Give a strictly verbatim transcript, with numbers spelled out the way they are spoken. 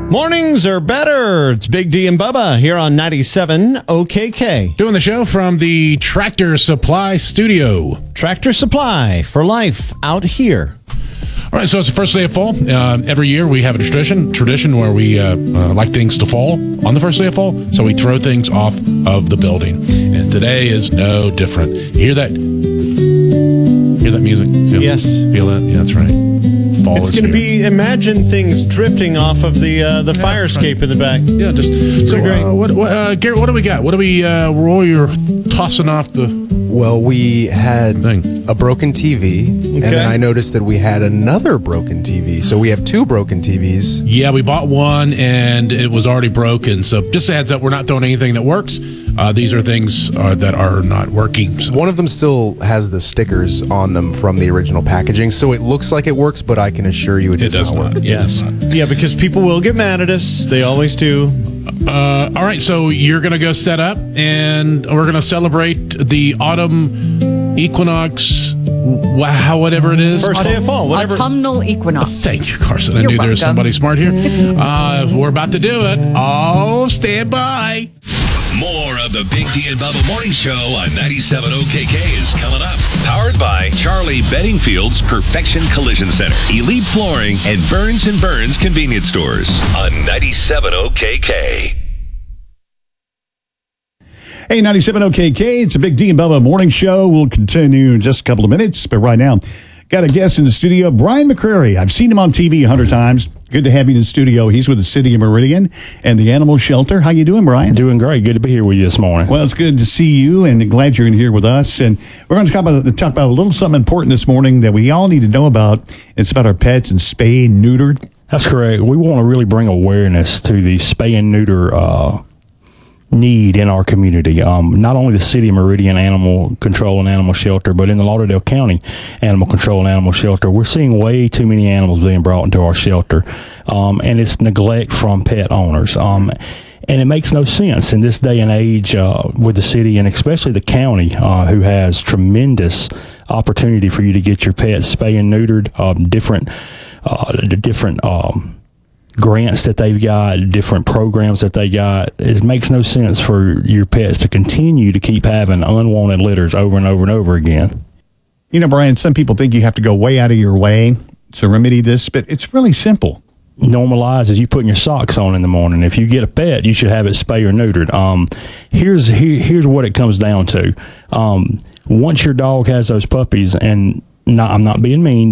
Mornings are better. It's Big D and Bubba here on ninety-seven O K K. Doing the show from the Tractor Supply Studio. Tractor Supply for life out here. All right, so it's the first day of fall. Uh, every year we have a tradition, tradition where we uh, uh, like things to fall on the first day of fall, so we throw things off of the building. And today is no different. You hear that? Hear that music? Feel, Yes. Feel that? Yeah, that's right. Fall It's is going to here. be, imagine things drifting off of the uh, the fire escape in the back. Yeah, just so. great. Uh, what, what, uh, Garrett, what do we got? What do we? Uh, Roy, you're tossing off the. Well, we had Thing. a broken T V, and then I noticed that we had another broken T V. So we have two broken T Vs. Yeah, we bought one and it was already broken. So just a heads up, we're not throwing anything that works. Uh, these are things uh, that are not working. So. One of them still has the stickers on them from the original packaging, so it looks like it works, but I can assure you it, It does not not. work. Yes. Yeah, because people will get mad at us. They always do. Uh, all right, so you're going to go set up, and we're going to celebrate the autumn equinox, wow, whatever it is. First day of fall, whatever. Autumnal equinox. Thank you, Carson. I You're knew there was welcome. somebody smart here. Uh, we're about to do it. Oh, stand by. More of the Big D and Bubba Morning Show on ninety-seven O K K is coming up. Powered by Charlie Beddingfield's Perfection Collision Center, Elite Flooring, and Burns and Burns Convenience Stores on ninety-seven O K K. Hey, ninety-seven O K K, it's a Big D and Bubba Morning Show. We'll continue in just a couple of minutes, but right now, got a guest in the studio, Brian McCreary. I've seen him on T V a hundred times. Good to have you in the studio. He's with the City of Meridian and the Animal Shelter. How you doing, Brian? Doing great. Good to be here with you this morning. Well, it's good to see you, and glad you're in here with us. And we're going to talk about talk about a little something important this morning that we all need to know about. It's about our pets and spay and neutered. That's correct. We want to really bring awareness to the spay and neuter uh, need in our community. Um, not only the City of Meridian Animal Control and Animal Shelter, but in the Lauderdale County Animal Control and Animal Shelter, we're seeing way too many animals being brought into our shelter, um, and it's neglect from pet owners. Um, and it makes no sense in this day and age uh, with the city, and especially the county, uh, who has tremendous opportunity for you to get your pets spay and neutered, um, different, uh, the different, um, grants that they've got, different programs that they got. It makes no sense for your pets to continue to keep having unwanted litters over and over and over again. You know, Brian, some people think you have to go way out of your way to remedy this, but it's really simple. Normalize as you putting your socks on in the morning. If you get a pet, you should have it spay or neutered. Um, here's here, here's what it comes down to. Um, once your dog has those puppies, and not, I'm not being mean,